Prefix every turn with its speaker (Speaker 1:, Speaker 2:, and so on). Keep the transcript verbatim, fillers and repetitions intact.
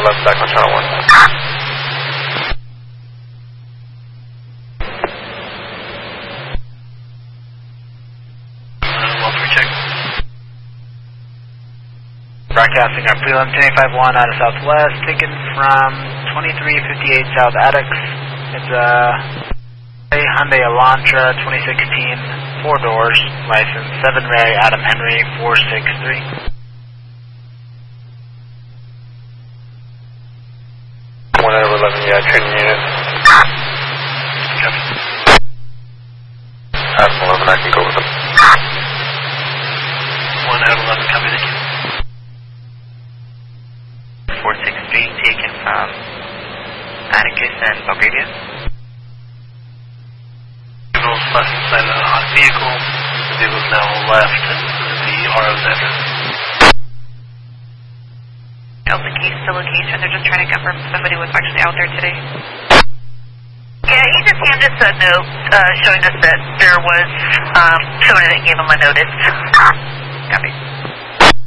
Speaker 1: eleven back on channel one.
Speaker 2: Broadcasting our prelim ten eighty-five one out of Southwest, taken from twenty-three fifty-eight South Attucks. It's a Hyundai Elantra twenty sixteen, four doors, license seven Ray Adam Henry four six three.
Speaker 1: one out of eleven, yeah, training unit.
Speaker 2: Copy.
Speaker 1: Adam eleven, I can go with them.
Speaker 2: one out of eleven, copy, thank you.
Speaker 3: four six three taken from Atticus and Bulgaria.
Speaker 2: Signals left side of the hot vehicle. The vehicle is now left the R O's address.
Speaker 3: Delta case to location. They're just trying to confirm somebody was actually out there today. Yeah, he just handed us a note uh, showing us that there was um, someone that gave him a notice. Copy.